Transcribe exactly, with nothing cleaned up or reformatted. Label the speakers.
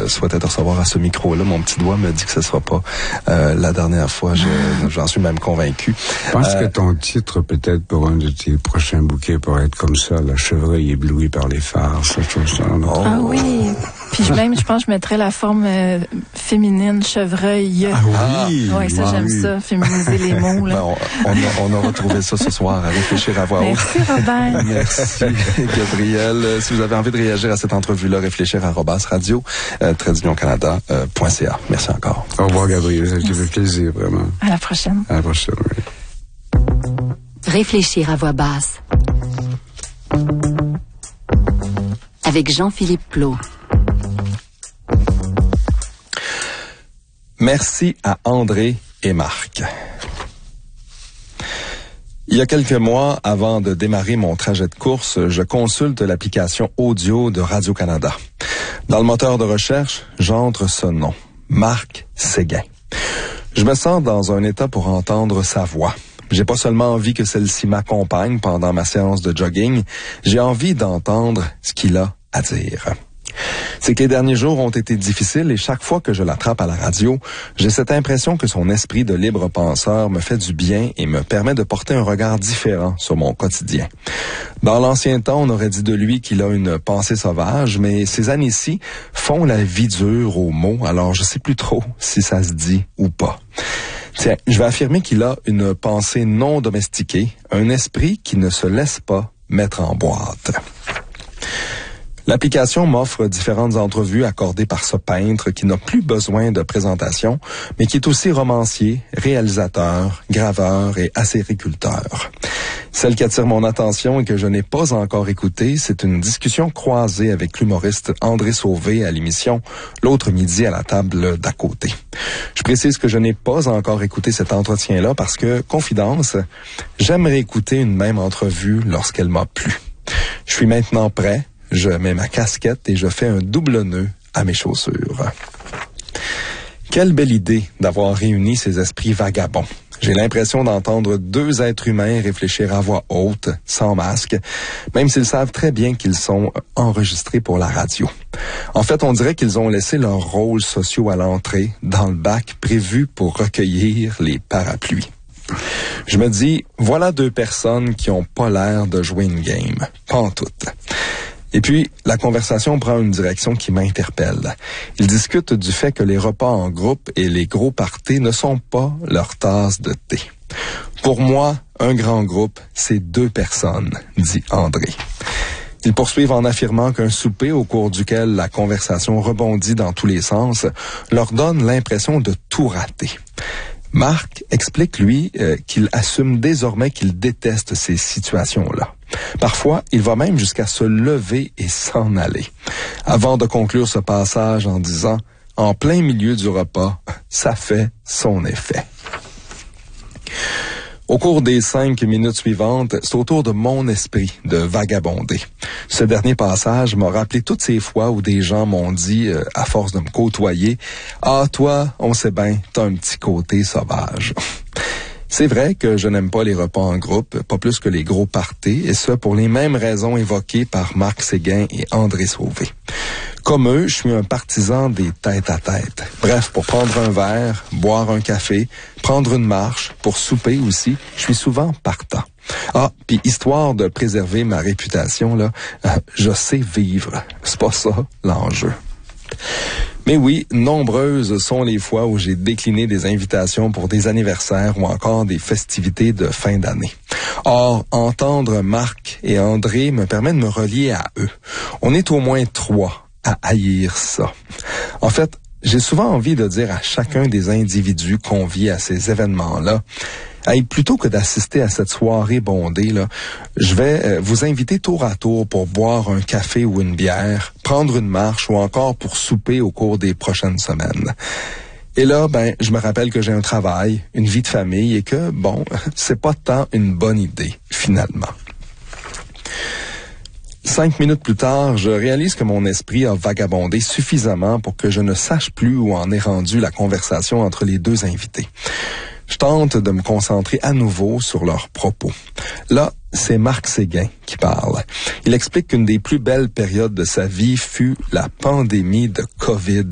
Speaker 1: je souhaitais te recevoir à ce micro-là. Mon petit doigt me dit que ce ne sera pas euh, la dernière fois. Je, j'en suis même convaincu.
Speaker 2: Je pense
Speaker 1: euh,
Speaker 2: que ton titre, peut-être, pour un de tes prochains bouquets, pourrait être comme ça, la chevreuil éblouie par les phares, cette chose-là.
Speaker 1: Oh.
Speaker 3: Ah oui. Puis même, je pense que je mettrais la forme euh, féminine, chevreuil.
Speaker 2: Ah oui!
Speaker 3: Oui, ça, j'aime
Speaker 2: oui.
Speaker 3: ça, féminiser les mots. Là.
Speaker 1: Ben, on, on, a, on a retrouvé ça ce soir à réfléchir à voix haute.
Speaker 3: Merci, Robert.
Speaker 1: Merci, Gabrielle. Si vous avez envie de réagir à cette entrevue-là, réfléchir arobase radio, euh, trait d'union canada point c a. Merci encore.
Speaker 2: Au revoir, Gabrielle. Ça me fait plaisir, vraiment.
Speaker 3: À la prochaine.
Speaker 2: À la prochaine, oui.
Speaker 4: Réfléchir à voix basse. Avec Jean-Philippe Plot.
Speaker 1: Merci à André et Marc. Il y a quelques mois, avant de démarrer mon trajet de course, je consulte l'application audio de Radio-Canada. Dans le moteur de recherche, j'entre ce nom, Marc Séguin. Je me sens dans un état pour entendre sa voix. J'ai pas seulement envie que celle-ci m'accompagne pendant ma séance de jogging, j'ai envie d'entendre ce qu'il a à dire. C'est que les derniers jours ont été difficiles et chaque fois que je l'attrape à la radio, j'ai cette impression que son esprit de libre penseur me fait du bien et me permet de porter un regard différent sur mon quotidien. Dans l'ancien temps, on aurait dit de lui qu'il a une pensée sauvage, mais ces années-ci font la vie dure aux mots, alors je sais plus trop si ça se dit ou pas. Tiens, je vais affirmer qu'il a une pensée non domestiquée, un esprit qui ne se laisse pas mettre en boîte. L'application m'offre différentes entrevues accordées par ce peintre qui n'a plus besoin de présentation, mais qui est aussi romancier, réalisateur, graveur et acériculteur. Celle qui attire mon attention et que je n'ai pas encore écoutée, c'est une discussion croisée avec l'humoriste André Sauvé à l'émission L'autre midi à la table d'à côté. Je précise que je n'ai pas encore écouté cet entretien-là parce que, confidence, j'aimerais écouter une même entrevue lorsqu'elle m'a plu. Je suis maintenant prêt. Je mets ma casquette et je fais un double nœud à mes chaussures. Quelle belle idée d'avoir réuni ces esprits vagabonds. J'ai l'impression d'entendre deux êtres humains réfléchir à voix haute, sans masque, même s'ils savent très bien qu'ils sont enregistrés pour la radio. En fait, on dirait qu'ils ont laissé leurs rôles sociaux à l'entrée, dans le bac prévu pour recueillir les parapluies. Je me dis, voilà deux personnes qui ont pas l'air de jouer une game. Pas en tout. Et puis, la conversation prend une direction qui m'interpelle. Ils discutent du fait que les repas en groupe et les gros parties ne sont pas leur tasse de thé. Pour moi, un grand groupe, c'est deux personnes, dit André. Ils poursuivent en affirmant qu'un souper au cours duquel la conversation rebondit dans tous les sens leur donne l'impression de tout rater. Marc explique, lui, euh, qu'il assume désormais qu'il déteste ces situations-là. Parfois, il va même jusqu'à se lever et s'en aller, avant de conclure ce passage en disant « En plein milieu du repas, ça fait son effet ». Au cours des cinq minutes suivantes, c'est au tour de mon esprit de vagabonder. Ce dernier passage m'a rappelé toutes ces fois où des gens m'ont dit, euh, à force de me côtoyer, « Ah, toi, on sait bien, t'as un petit côté sauvage. » C'est vrai que je n'aime pas les repas en groupe, pas plus que les gros parties, et ce pour les mêmes raisons évoquées par Marc Séguin et André Sauvé. Comme eux, je suis un partisan des tête-à-tête. Bref, pour prendre un verre, boire un café, prendre une marche, pour souper aussi, je suis souvent partant. Ah, puis histoire de préserver ma réputation, là, euh, je sais vivre. C'est pas ça l'enjeu. Mais oui, nombreuses sont les fois où j'ai décliné des invitations pour des anniversaires ou encore des festivités de fin d'année. Or, entendre Marc et André me permet de me relier à eux. On est au moins trois à haïr ça. En fait, j'ai souvent envie de dire à chacun des individus conviés à ces événements-là, hey, plutôt que d'assister à cette soirée bondée, là, je vais euh, vous inviter tour à tour pour boire un café ou une bière, prendre une marche ou encore pour souper au cours des prochaines semaines. Et là, ben, je me rappelle que j'ai un travail, une vie de famille et que, bon, c'est pas tant une bonne idée, finalement. Cinq minutes plus tard, je réalise que mon esprit a vagabondé suffisamment pour que je ne sache plus où en est rendue la conversation entre les deux invités. Je tente de me concentrer à nouveau sur leurs propos. Là, c'est Marc Séguin qui parle. Il explique qu'une des plus belles périodes de sa vie fut la pandémie de COVID